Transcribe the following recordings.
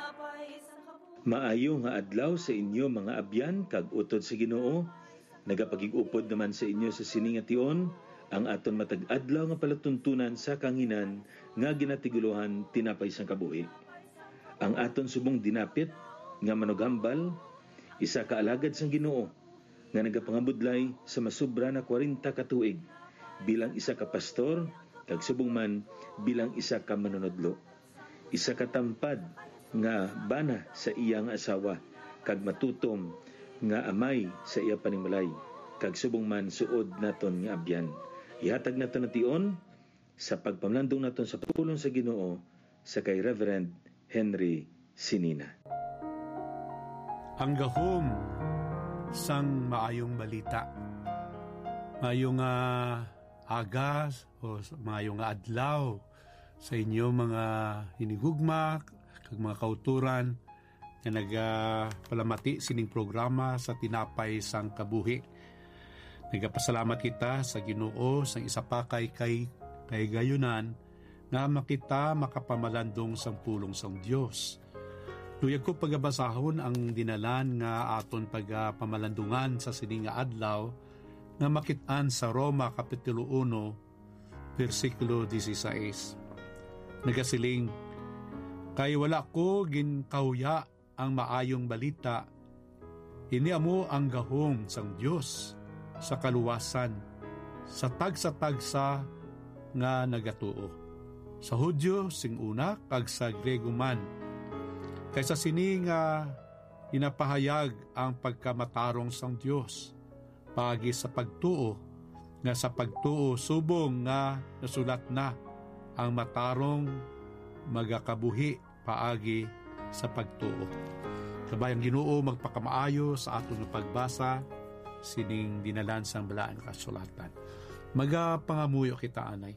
Maayo nga adlaw sa inyo mga abyan kag utod sa Ginoo. Nagapagig-upod naman sa inyo sa sini nga tion ang aton matag adlaw nga palatuntunan sa kanginan nga ginatiguluhan tinapay sang kabuhi. Ang aton subong dinapit nga manugambal isa ka alagad sang Ginoo nga nagapangabudlay sa masubra na 40 ka tuig bilang isa ka pastor kag subong man bilang isa ka manunodlo. Isa ka tampad nga bana sa iya nga asawa kag matutom nga amay sa iya panimalay kag subong man suod naton nga abyan. Ihatag naton tion sa pagpamlandong naton sa pulong sa Ginoo sa kay Reverend Henry Sinina. Ang gahom sang maayong balita. Maayong agas o maayong adlaw sa inyo mga hinigugma kag mga kauturan na nagapalamati sining programa sa tinapay sang kabuhi. Nagapasalamat kita sa Ginoo sang isa pa kay gayunan na makita makapamalandong sang pulong sang Dios. Luyag ko pagabasahon ang dinalan nga aton pagpamalandungan sa sining nga adlaw nga makitaan sa Roma Kapitulo 1 versikulo 16. Nagasiling, kay wala ko ginkauya ang maayong balita, iniamo ang gahom sang Dios sa kaluwasan, sa tagsa-tagsa nga nagatuo. Sa Hudyo sing una kag sa Grego man, kaysa sini nga inapahayag ang pagkamatarong sang Dios pagi sa pagtuo, nga sa pagtuo subong nga nasulat na ang matarong magakabuhi paagi sa pagtuo. Kabayang Ginoo magpakamaayo sa aton pagbasa sining dinalan sang balaan kasulatan. Magapangamuyo kita anay.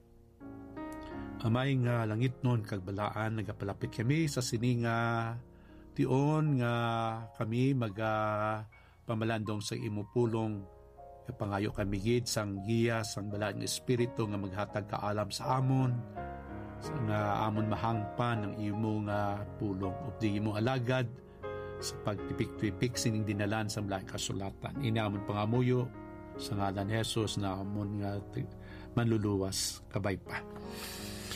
Amay nga langit nun kag balaan, nagapalapit kami sa sininga tion nga kami pamalandong sa imupulong pangayo kami gid sang giya sang balaan nga espiritu nga maghatag kaalam sa amon nga amon mahangpan ng imo nga pulong updi imo alagad sa pagtipik-tipik sining dinalan sa balaan kasulatan. Ini amon pangamuyo sa ngalan ni Jesus na amon nga manluluwas kabay pa.